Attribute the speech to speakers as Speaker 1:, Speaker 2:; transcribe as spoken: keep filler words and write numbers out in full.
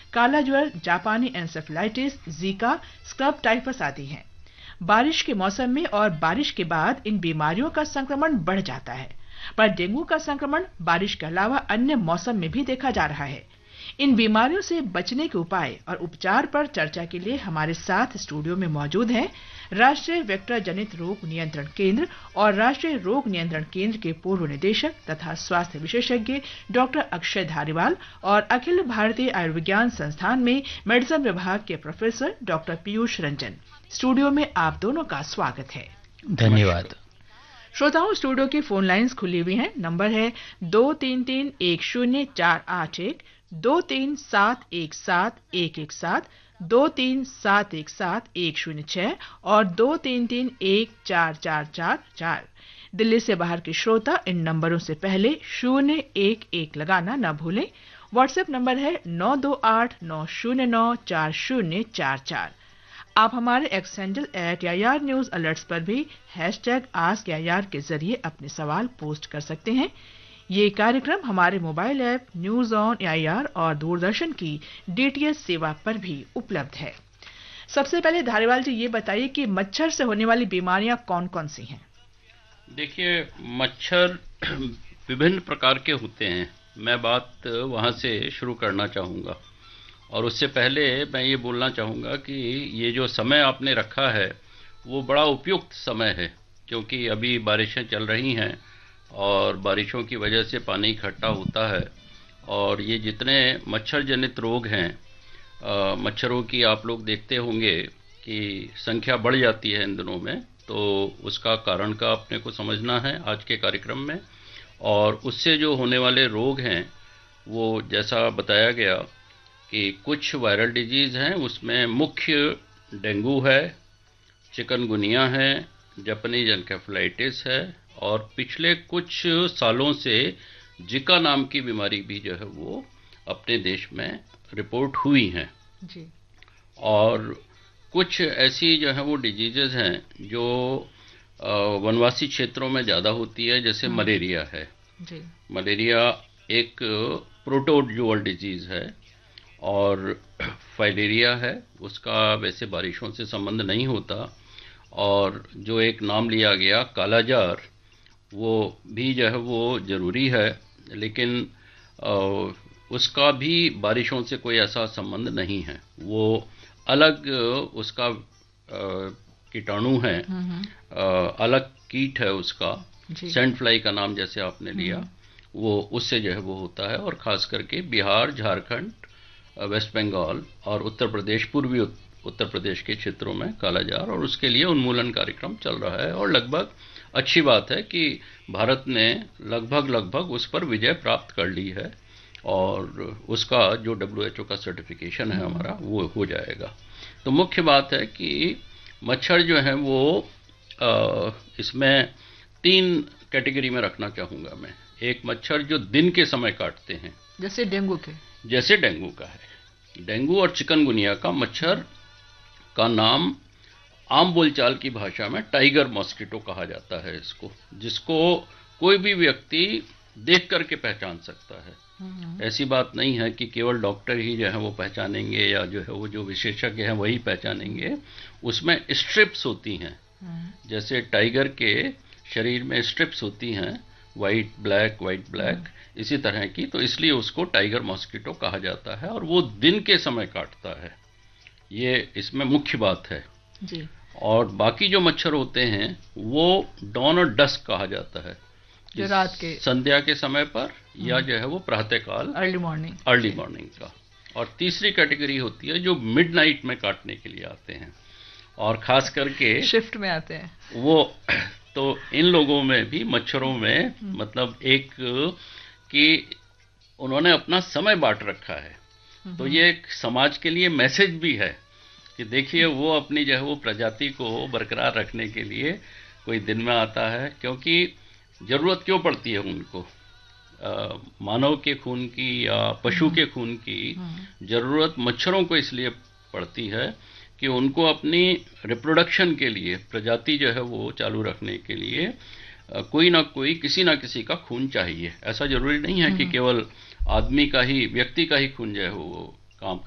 Speaker 1: काला ज्वर, जापानी एन्सेफेलाइटिस, जीका, स्क्रब टाइफस आदि हैं। बारिश के मौसम में और बारिश के बाद इन बीमारियों का संक्रमण बढ़ जाता है, पर डेंगू का संक्रमण बारिश के अलावा अन्य मौसम में भी देखा जा रहा है। इन बीमारियों से बचने के उपाय और उपचार पर चर्चा के लिए हमारे साथ स्टूडियो में मौजूद हैं राष्ट्रीय वेक्टर जनित रोग नियंत्रण केंद्र और राष्ट्रीय रोग नियंत्रण केंद्र के पूर्व निदेशक तथा स्वास्थ्य विशेषज्ञ डॉक्टर अक्षय धारीवाल और अखिल भारतीय आयुर्विज्ञान संस्थान में मेडिसिन विभाग के professor doctor Piyush Ranjan. Studio में आप दोनों का स्वागत है।
Speaker 2: धन्यवाद।
Speaker 1: श्रोताओं, स्टूडियो की फोन लाइंस खुली हुई हैं। नंबर है दो तीन तीन एक शून्य चार आठ एक, दो तीन सात एक सात एक एक सात, दो तीन सात एक सात एक शून्य छह और दो तीन तीन एक चार चार चार चार। दिल्ली से बाहर के श्रोता इन नंबरों से पहले शून्य एक एक लगाना न भूलें। व्हाट्सएप नंबर है नौ दो आठ नौ शून्य नौ चार शून्य चार चार। आप हमारे x handle at यायार news alerts पर भी हैशटैग आस्क यायार के जरिए अपने सवाल पोस्ट कर सकते हैं। ये कार्यक्रम हमारे मोबाइल ऐप न्यूज ऑन यायार और दूरदर्शन की डीटीएच सेवा पर भी उपलब्ध है। सबसे पहले धारीवाल जी, ये बताइए कि मच्छर से होने वाली बीमारियां कौन कौन सी हैं?
Speaker 2: देखिए, मच्छर विभिन्न प्रकार के होते हैं। मैं बात वहां से शुरू करना चाहूँगा और उससे पहले मैं ये बोलना चाहूँगा कि ये जो समय आपने रखा है वो बड़ा उपयुक्त समय है, क्योंकि अभी बारिशें चल रही हैं और बारिशों की वजह से पानी इकट्ठा होता है और ये जितने मच्छर जनित रोग हैं, आ, मच्छरों की आप लोग देखते होंगे कि संख्या बढ़ जाती है इन दिनों में, तो उसका कारण का अपने को समझना है आज के कार्यक्रम में। और उससे जो होने वाले रोग हैं वो जैसा बताया गया कि कुछ वायरल डिजीज़ हैं, उसमें मुख्य डेंगू है, चिकनगुनिया है, जापानीज एन्सेफेलाइटिस है और पिछले कुछ सालों से जिका नाम की बीमारी भी जो है वो अपने देश में रिपोर्ट हुई हैं जी। और कुछ ऐसी जो है वो डिजीजेज हैं जो वनवासी क्षेत्रों में ज़्यादा होती है, जैसे मलेरिया है जी। मलेरिया एक प्रोटोजुअल डिजीज़ है और फाइलेरिया है, उसका वैसे बारिशों से संबंध नहीं होता। और जो एक नाम लिया गया कालाजार, वो भी जो है वो ज़रूरी है, लेकिन उसका भी बारिशों से कोई ऐसा संबंध नहीं है। वो अलग उसका कीटाणु है, अलग कीट है उसका, सैंड फ्लाई का नाम जैसे आपने लिया, वो उससे जो है वो होता है। और ख़ास करके बिहार, झारखंड, वेस्ट बंगाल और उत्तर प्रदेश, पूर्वी उत्तर प्रदेश के क्षेत्रों में कालाजार, और उसके लिए उन्मूलन कार्यक्रम चल रहा है। और लगभग अच्छी बात है कि भारत ने लगभग लगभग उस पर विजय प्राप्त कर ली है और उसका जो डब्ल्यू एच ओ का सर्टिफिकेशन है हमारा वो हो जाएगा। तो मुख्य बात है कि मच्छर जो है वो आ, इसमें तीन कैटेगरी में रखना चाहूँगा मैं। एक मच्छर जो दिन के समय काटते हैं,
Speaker 1: जैसे डेंगू के
Speaker 2: जैसे डेंगू का है। डेंगू और चिकनगुनिया का मच्छर का नाम आम बोलचाल की भाषा में टाइगर मॉस्किटो कहा जाता है इसको, जिसको कोई भी व्यक्ति देख करके पहचान सकता है। ऐसी बात नहीं है कि केवल डॉक्टर ही जो है वो पहचानेंगे या जो है वो जो विशेषज्ञ हैं वही पहचानेंगे। उसमें स्ट्रिप्स होती हैं, जैसे टाइगर के शरीर में स्ट्रिप्स होती हैं, वाइट ब्लैक वाइट ब्लैक इसी तरह की, तो इसलिए उसको टाइगर मॉस्किटो कहा जाता है और वो दिन के समय काटता है। ये इसमें मुख्य बात है जी। और बाकी जो मच्छर होते हैं वो डॉन और डस्क कहा जाता है,
Speaker 1: जो रात के
Speaker 2: संध्या के समय पर या जो है वो प्रातःकाल,
Speaker 1: अर्ली मॉर्निंग
Speaker 2: अर्ली मॉर्निंग का। और तीसरी कैटेगरी होती है जो मिडनाइट में काटने के लिए आते हैं और खास करके
Speaker 1: शिफ्ट में आते हैं
Speaker 2: वो। तो इन लोगों में भी, मच्छरों में, मतलब एक कि उन्होंने अपना समय बांट रखा है, तो ये एक समाज के लिए मैसेज भी है कि देखिए वो अपनी जो है वो प्रजाति को बरकरार रखने के लिए कोई दिन में आता है, क्योंकि ज़रूरत क्यों पड़ती है उनको, आ, मानव के खून की या पशु के खून की ज़रूरत मच्छरों को इसलिए पड़ती है कि उनको अपनी रिप्रोडक्शन के लिए, प्रजाति जो है वो चालू रखने के लिए कोई ना कोई, किसी ना किसी का खून चाहिए। ऐसा जरूरी नहीं है कि केवल आदमी का ही, व्यक्ति का ही खून जो है वो